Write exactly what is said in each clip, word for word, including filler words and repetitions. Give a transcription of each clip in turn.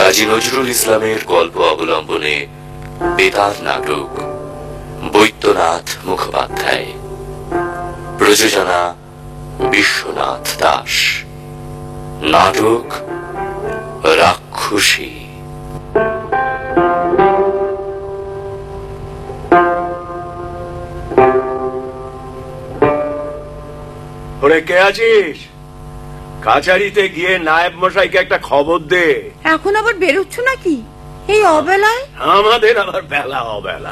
কাজী নজরুল ইসলামের গল্প অবলম্বনে বেতার নাটক বৈদ্যনাথ মুখোপাধ্যায়, প্রযোজনা বিশ্বনাথ দাস, নাটক রাক্ষসী। ওরে কে আছিস? কাছারিতে গিয়ে নায়েব মশাইকে একটা খবর দে। এখন আবার বেরোচ্ছ নাকি এই অবেলায়? আমাদের আবার বেলা অবেলা।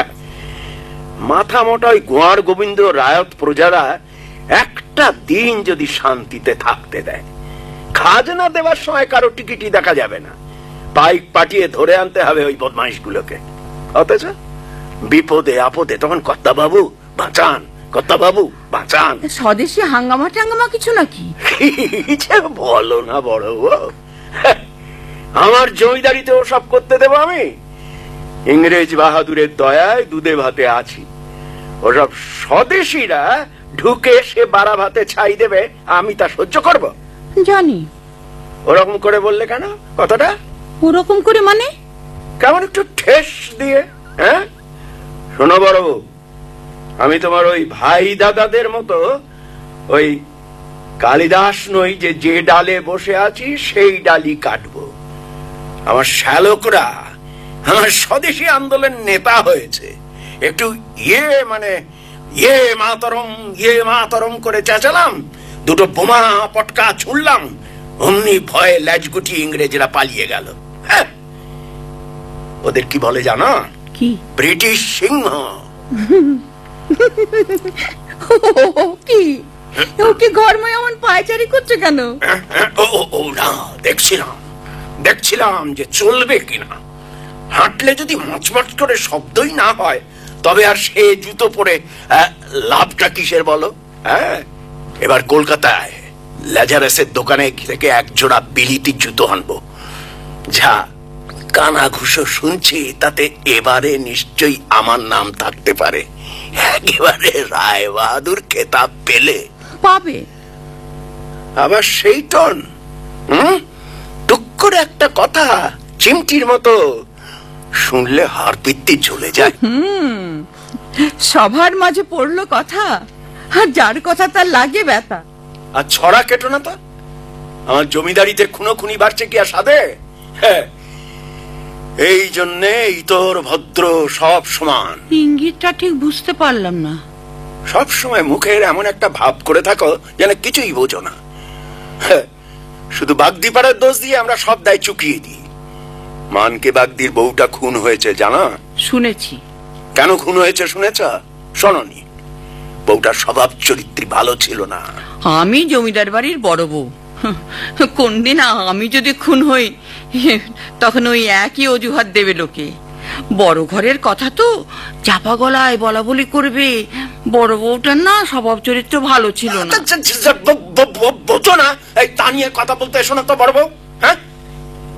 মাথা মোটা ওই গোয়ার গোবিন্দ রায়ত প্রজারা একটা দিন যদি শান্তিতে থাকতে দেয়, খাজনা দেওয়ার সময় কারো টিকিটই দেখা যাবে না, পাইক পাঠিয়ে ধরে আনতে হবে ওই বদমাইশ গুলোকে। অথচ বিপদে আপদে তখন কর্তা বাবু বাঁচান, কর্তা বাবু বাঁচান। স্বদেশী হাঙ্গামা টাঙ্গামা কিছু নাকি? বলো না বড় বউ, আমার জমিদারিতে ওসব করতে দেবো আমি? ইংরেজ বাহাদুরের দয়ায় দুধে ভাতে আছি। ওসব স্বদেশীরা ঢুকে সে বাড়া ভাতে ছাই দেবে, আমি তা সহ্য করব? জানি। ওরকম করে বললে কেন কথাটা? ওরকম করে মানে? কেমন একটু ঠেস দিয়ে। হ্যাঁ শোনো বড় বউ, আমি তোমার ওই ভাই দাদাদের মতো ওই কালিদাস নই যে যে ডালে বসে আছি সেই ডালি কাটবো। আমার শ্যালকরা আমার স্বদেশী আন্দোলন নেতা হয়েছে, একটু ইয়ে মানে ইয়ে মাতরম ইয়ে মাতরম করে চেঁচালাম, দুটো বোমা পটকা ছুড়লাম, অমনি ভয়ে ল্যাজ গুটিয়ে ইংরেজরা পালিয়ে গেল। হ্যাঁ, ওদের কি বলে জানো? কি? ব্রিটিশ সিংহ। কি ওকে ঘরময় এমন পায়চারি করছে কেন? ও না, দেখছিলাম দেখছিলাম যে চলবে কিনা। হাঁটলে যদি মচমচ করে শব্দই না হয় তবে আর সে জুতো পরে লাভটা কিসের বলো? হ্যাঁ, এবার কলকাতায় লেজারেসের দোকানে থেকে এক জোড়া বিলিতি জুতো আনবো। যা কানা ঘুষো শুনছি তাতে এবারে নিশ্চয়ই আমার নাম থাকতে পারে। একেবারে রায় বাহাদুর খেতাব পেলে পাবে। আবার সেই টন, হুম টুক করে একটা কথা চিমটির মতো শুনলে হাড় পিত্তি চলে যায়। হুম সবার মাঝে পড়লো কথা, আর যার কথা তার লাগে ব্যথা। আর ছড়া কেটো না তা, আমার জমিদারিতে খুনো খুনি বাড়ছে কি আর সাধে? হ্যাঁ, এই জন্যে ইতর ভদ্র সব সমান। ইঙ্গিতটা ঠিক বুঝতে পারলাম না। সব সময় মুখের এমন একটা ভাব করে থাকো যেন কিছুই বোঝো না। শুধু বাগদিপাড়ার দোষ দিয়ে আমরা সব দায় চুকিয়ে দিই। মানকে বাগদির বউটা খুন হয়েছে জানা? শুনেছি। কেন খুন হয়েছে শুনেছ? শোনোনি? বউটার স্বভাব চরিত্র ভালো ছিল না। আমি জমিদার বাড়ির বড় বউ, কোন দিন আমি যদি খুন হই তখন ওই একই অজুহাত দেবে লোকে। বড় ঘরের কথা তো চাপা গলায় বলা বলি করবে। বড় বউটার না স্বভাব চরিত্র ভালো ছিল না। বোঝো না, তা নিয়ে কথা বলতে শোনো তো বড় বউ। হ্যাঁ,